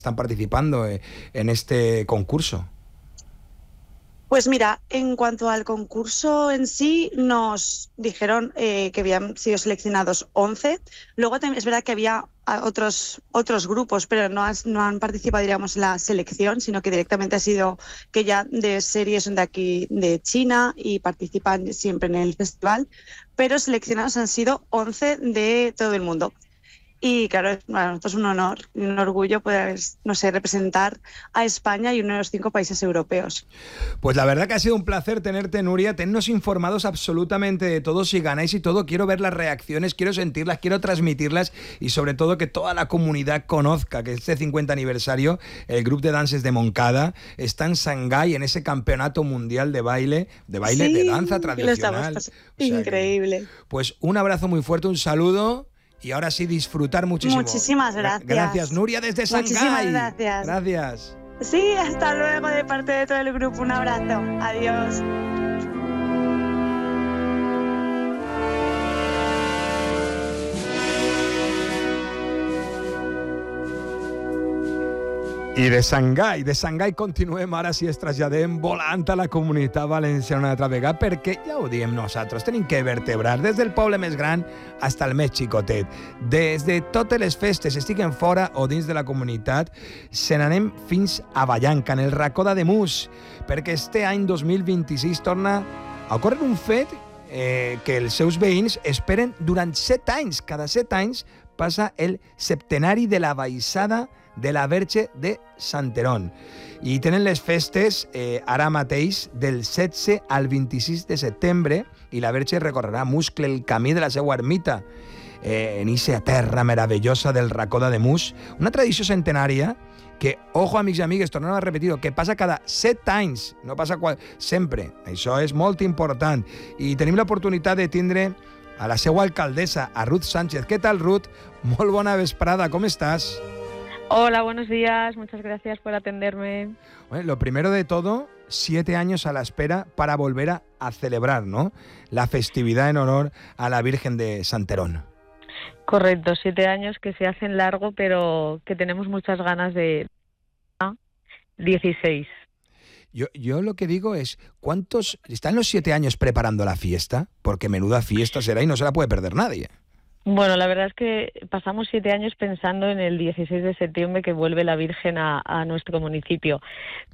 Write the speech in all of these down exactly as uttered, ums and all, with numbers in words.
están participando eh, en este concurso? Pues mira, en cuanto al concurso en sí, nos dijeron eh, que habían sido seleccionados once. Luego también es verdad que había a, otros, otros grupos, pero no, has, no han participado, digamos, en la selección, sino que directamente ha sido que ya de series son de aquí, de China, y participan siempre en el festival. Pero seleccionados han sido once de todo el mundo. Y claro, para nosotros es un honor y un orgullo poder, no sé, representar a España y uno de los cinco países europeos. Pues la verdad que ha sido un placer tenerte, Nuria. Tennos informados absolutamente de todo. Si ganáis y todo, quiero ver las reacciones, quiero sentirlas, quiero transmitirlas y sobre todo que toda la comunidad conozca que este cincuenta aniversario, el Grup de Danses de Moncada está en Shanghái en ese campeonato mundial de baile, de baile Sí, de danza lo tradicional. estamos O sea increíble. que, pues un abrazo muy fuerte, un saludo. Y ahora sí, disfrutar muchísimo. Muchísimas gracias. Gracias, Nuria, desde Shanghái. Muchísimas gracias. Gracias. Sí, hasta luego de parte de todo el grupo. Un abrazo. Adiós. I de Shanghái, de Shanghái continuem ara si es traslladem volant a la comunitat valenciana una altra vegada, perquè ja ho diem nosaltres, tenim que vertebrar des del poble més gran fins al més xicotet. Des de totes les festes, estiguen fora o dins de la comunitat, se n'anem fins a Vallanca, en el racó d'Ademús, perquè este any dos mil vint-i-sis torna a ocórrer un fet eh, que els seus veïns esperen durant set anys. Cada set anys passa el septenari de la baixada de la Verge de Santerón. I tenen les festes eh, ara mateix del setze al vint-i-sis de setembre i la Verge recorrerà muscle el camí de la seva ermita eh, en eixa terra meravellosa del racó d'Ademús. Una tradició centenària que, ojo, amics i amigues, tornem a repetir-ho, que passa cada set anys, no passa qual... sempre. Això és molt important. I tenim l'oportunitat de tindre a la seva alcaldessa, a Ruth Sánchez. Què tal, Ruth? Molt bona vesprada, com estàs? Hola, buenos días, muchas gracias por atenderme. Bueno, lo primero de todo, siete años a la espera para volver a, a celebrar, ¿no?, la festividad en honor a la Virgen de Santerón. Correcto, siete años que se hacen largo, pero que tenemos muchas ganas de... dieciséis. Yo, yo lo que digo es, ¿cuántos están los siete años preparando la fiesta? Porque menuda fiesta será y no se la puede perder nadie. Bueno, la verdad es que pasamos siete años pensando en el dieciséis de septiembre que vuelve la Virgen a, a nuestro municipio,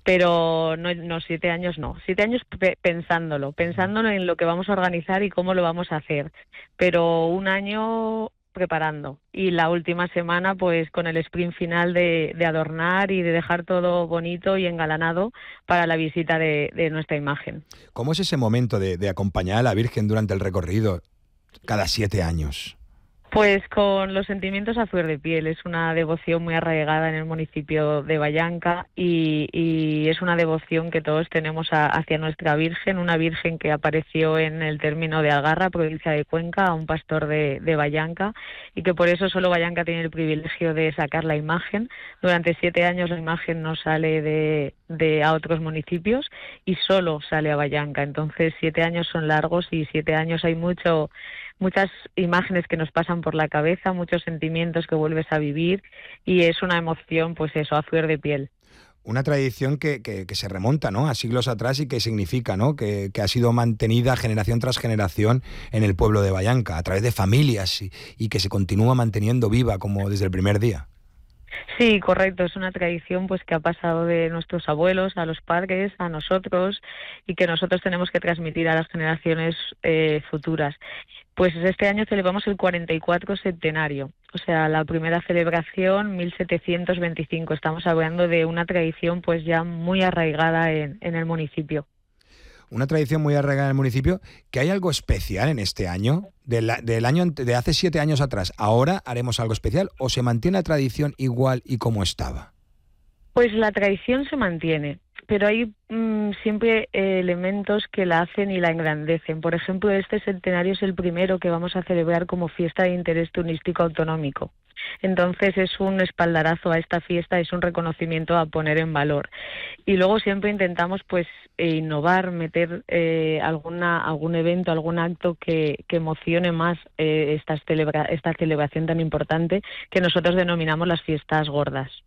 pero no, no, siete años no, siete años pe- pensándolo, pensándolo en lo que vamos a organizar y cómo lo vamos a hacer, pero un año preparando y la última semana pues con el sprint final de, de adornar y de dejar todo bonito y engalanado para la visita de, de nuestra imagen. ¿Cómo es ese momento de, de acompañar a la Virgen durante el recorrido cada siete años? Pues con los sentimientos a flor de piel. Es una devoción muy arraigada en el municipio de Vallanca y, y es una devoción que todos tenemos a, hacia nuestra Virgen, una Virgen que apareció en el término de Algarra, provincia de Cuenca, a un pastor de, de Vallanca, y que por eso solo Vallanca tiene el privilegio de sacar la imagen. Durante siete años la imagen no sale de, de a otros municipios y solo sale a Vallanca. Entonces siete años son largos y siete años hay mucho... muchas imágenes que nos pasan por la cabeza, muchos sentimientos que vuelves a vivir y es una emoción, pues eso, a flor de piel. Una tradición que, que, que se remonta, ¿no?, a siglos atrás y que significa, ¿no?, que, que ha sido mantenida generación tras generación en el pueblo de Vallanca, a través de familias y, y que se continúa manteniendo viva como desde el primer día. Sí, correcto, es una tradición pues que ha pasado de nuestros abuelos a los padres, a nosotros y que nosotros tenemos que transmitir a las generaciones eh, futuras. Pues este año celebramos el cuarenta y cuatro centenario, o sea, la primera celebración mil setecientos veinticinco. Estamos hablando de una tradición pues ya muy arraigada en, en el municipio. Una tradición muy arraigada en el municipio, que hay algo especial en este año, del, del año de hace siete años atrás. ¿Ahora haremos algo especial o se mantiene la tradición igual y como estaba? Pues la tradición se mantiene, pero hay mmm, siempre eh, elementos que la hacen y la engrandecen. Por ejemplo, este centenario es el primero que vamos a celebrar como fiesta de interés turístico autonómico. Entonces es un espaldarazo a esta fiesta, es un reconocimiento a poner en valor. Y luego siempre intentamos pues eh, innovar, meter eh, alguna algún evento, algún acto que, que emocione más eh, esta, celebra, esta celebración tan importante que nosotros denominamos las fiestas gordas.